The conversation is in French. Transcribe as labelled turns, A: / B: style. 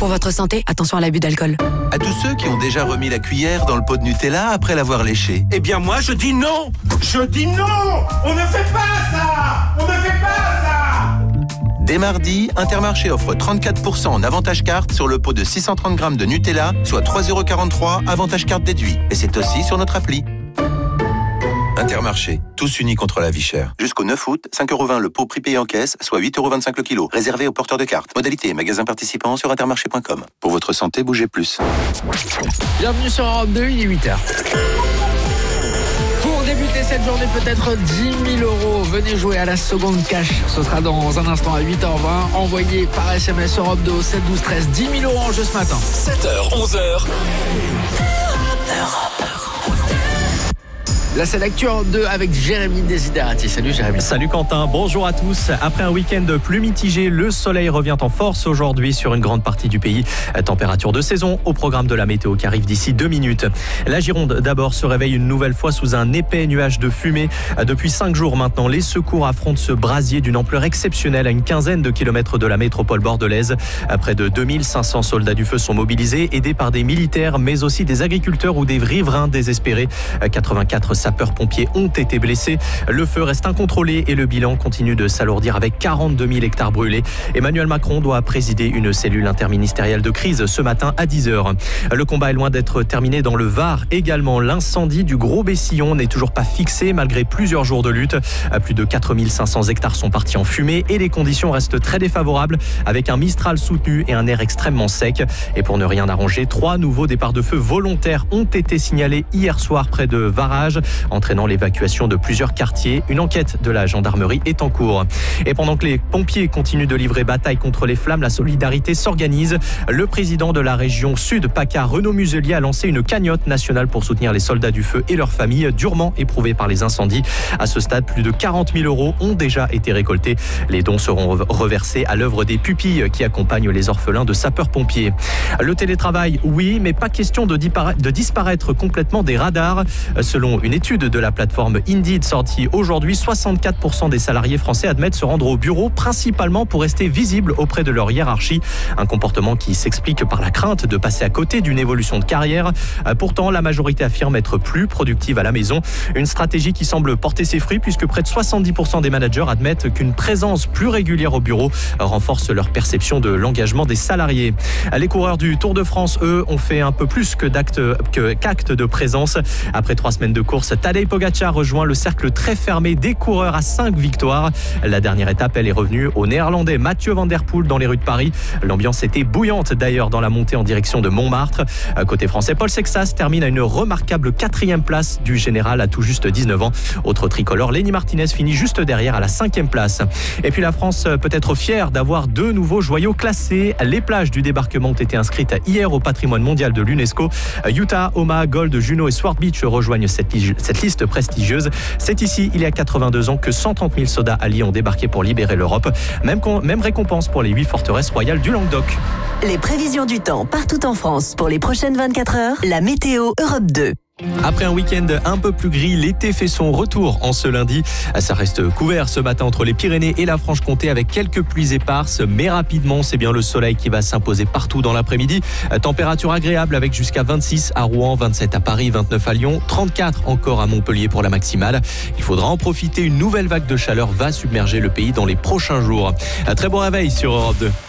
A: Pour votre santé, attention à l'abus d'alcool.
B: À tous ceux qui ont déjà remis la cuillère dans le pot de Nutella après l'avoir léché.
C: Eh bien moi je dis non. Je dis non. On ne fait pas ça. On ne fait pas ça.
B: Dès mardi, Intermarché offre 34% en avantage carte sur le pot de 630 grammes de Nutella, soit 3,43€ avantage carte déduit. Et c'est aussi sur notre appli. Intermarché, tous unis contre la vie chère. Jusqu'au 9 août, 5,20€ le pot prix payé en caisse, soit 8,25€ le kilo. Réservé aux porteurs de cartes. Modalité, magasin participant sur intermarché.com. Pour votre santé, bougez plus.
D: Bienvenue sur Europe 2, il est 8h. Pour débuter cette journée, peut-être 10 000 €. Venez jouer à la seconde cash. Ce sera dans un instant à 8h20. Envoyé par SMS Europe 2 au 7 12 13. 10 000 € en jeu ce matin.
E: 7h, 11h.
D: Là, c'est l'actu Europe 2 avec Jérémy Desiderati. Salut Jérémy.
F: Salut Quentin, bonjour à tous. Après un week-end plus mitigé, le soleil revient en force aujourd'hui sur une grande partie du pays. Température de saison au programme de la météo qui arrive d'ici 2 minutes. La Gironde d'abord se réveille une nouvelle fois sous un épais nuage de fumée. Depuis 5 jours maintenant, les secours affrontent ce brasier d'une ampleur exceptionnelle à une quinzaine de kilomètres de la métropole bordelaise. Près de 2500 soldats du feu sont mobilisés, aidés par des militaires, mais aussi des agriculteurs ou des riverains désespérés. 84 sapeurs-pompiers ont été blessés. Le feu reste incontrôlé et le bilan continue de s'alourdir avec 42 000 hectares brûlés. Emmanuel Macron doit présider une cellule interministérielle de crise ce matin à 10h. Le combat est loin d'être terminé dans le Var également. L'incendie du Gros Bessillon n'est toujours pas fixé malgré plusieurs jours de lutte. Plus de 4500 hectares sont partis en fumée et les conditions restent très défavorables avec un Mistral soutenu et un air extrêmement sec. Et pour ne rien arranger, 3 nouveaux départs de feu volontaires ont été signalés hier soir près de Varage, entraînant l'évacuation de plusieurs quartiers. Une enquête de la gendarmerie est en cours. Et pendant que les pompiers continuent de livrer bataille contre les flammes, la solidarité s'organise. Le président de la région Sud, PACA, Renaud Muselier, a lancé une cagnotte nationale pour soutenir les soldats du feu et leurs familles durement éprouvées par les incendies. À ce stade, plus de 40 000 € ont déjà été récoltés. Les dons seront reversés à l'œuvre des pupilles qui accompagnent les orphelins de sapeurs-pompiers. Le télétravail, oui, mais pas question de disparaître complètement des radars. Selon une étude de la plateforme Indeed sortie aujourd'hui, 64% des salariés français admettent se rendre au bureau principalement pour rester visibles auprès de leur hiérarchie. Un comportement qui s'explique par la crainte de passer à côté d'une évolution de carrière. Pourtant, la majorité affirme être plus productive à la maison. Une stratégie qui semble porter ses fruits puisque près de 70% des managers admettent qu'une présence plus régulière au bureau renforce leur perception de l'engagement des salariés. Les coureurs du Tour de France, eux, ont fait un peu plus qu'acte de présence. Après 3 semaines de course, Tadej Pogacar rejoint le cercle très fermé des coureurs à 5 victoires. La dernière étape, elle est revenue au Néerlandais Mathieu Van Der Poel dans les rues de Paris. L'ambiance était bouillante d'ailleurs dans la montée en direction de Montmartre. Côté français, Paul Sexas termine à une remarquable 4e place du général à tout juste 19 ans. Autre tricolore, Lenny Martinez finit juste derrière à la 5e place. Et puis la France peut être fière d'avoir 2 nouveaux joyaux classés. Les plages du débarquement ont été inscrites hier au patrimoine mondial de l'UNESCO. Utah, Omaha, Gold, Juno et Sword Beach rejoignent cette liste prestigieuse. C'est ici, il y a 82 ans, que 130 000 soldats alliés ont débarqué pour libérer l'Europe. Même récompense pour les 8 forteresses royales du Languedoc.
G: Les prévisions du temps partout en France pour les prochaines 24 heures. La météo Europe 2.
F: Après un week-end un peu plus gris, l'été fait son retour en ce lundi. Ça reste couvert ce matin entre les Pyrénées et la Franche-Comté avec quelques pluies éparses, mais rapidement, c'est bien le soleil qui va s'imposer partout dans l'après-midi. Température agréable avec jusqu'à 26 à Rouen, 27 à Paris, 29 à Lyon, 34 encore à Montpellier pour la maximale. Il faudra en profiter, une nouvelle vague de chaleur va submerger le pays dans les prochains jours. Un très bon réveil sur Europe 2.